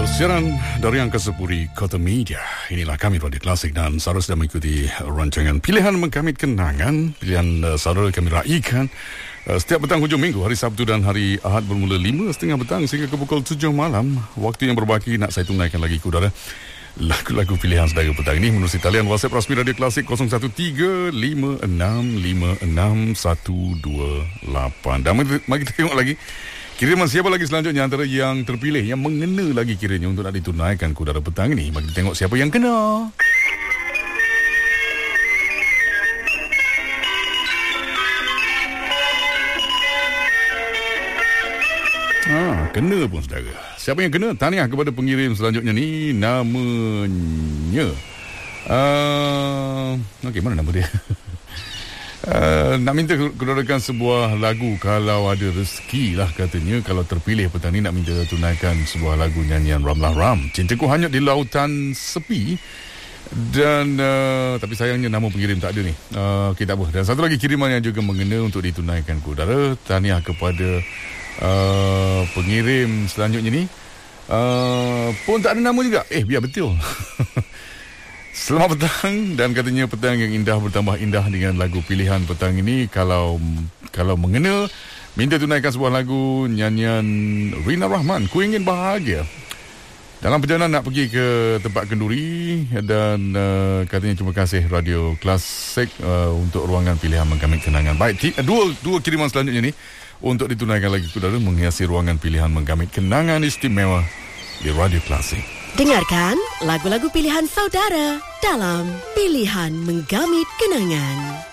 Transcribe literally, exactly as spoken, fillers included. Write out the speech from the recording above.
Siaran dari Angkasa Puri Kota Media. Inilah kami Radio Klasik dan saudara sedang mengikuti rancangan Pilihan Mengkamit Kenangan. Pilihan uh, saudara kami raikan uh, setiap petang hujung minggu, hari Sabtu dan hari Ahad bermula lima setengah petang sehingga ke pukul tujuh malam. Waktu yang berbaki nak saya tunaikan lagi kepada lagu-lagu pilihan saudara petang ini menerusi talian WhatsApp rasmi Radio Klasik kosong satu tiga lima enam lima enam satu dua lapan. Dan mari kita tengok lagi kiriman siapa lagi selanjutnya antara yang terpilih, yang mengena lagi kiranya untuk nak ditunaikan ke udara petang ini. Mari kita tengok siapa yang kena. Ah, kena pun saudara. Siapa yang kena? Tahniah kepada pengirim selanjutnya ni. Namanya uh, Okey, mana nama dia? Uh, nak minta keluarkan sebuah lagu kalau ada rezeki lah katanya. Kalau terpilih petang ni nak minta tunaikan sebuah lagu nyanyian Ramlah Ram, Cintaku Hanyut di Lautan Sepi. Dan uh, tapi sayangnya nama pengirim tak ada ni. uh, Okey, tak apa. Dan satu lagi kiriman yang juga mengena untuk ditunaikan ke udara. Tahniah kepada uh, pengirim selanjutnya ni. uh, Pun tak ada nama juga. Eh biar betul. Selamat petang, dan katanya petang yang indah bertambah indah dengan lagu pilihan petang ini. Kalau kalau mengena, minta tunaikan sebuah lagu nyanyian Rina Rahman, Ku Ingin Bahagia. Dalam perjalanan nak pergi ke tempat kenduri. Dan uh, katanya terima kasih Radio Klasik uh, untuk ruangan pilihan mengkamit kenangan. Baik, t- dua, dua kiriman selanjutnya ni untuk ditunaikan lagi ke udara, menghiasi ruangan pilihan mengkamit kenangan istimewa di Radio Klasik. Dengarkan lagu-lagu pilihan saudara dalam Pilihan Menggamit Kenangan.